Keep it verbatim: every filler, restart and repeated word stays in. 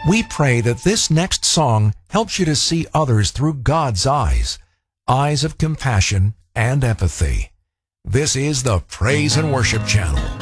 We pray that this next song helps you to see others through God's eyes, eyes of compassion and empathy. This is the Praise and Worship Channel.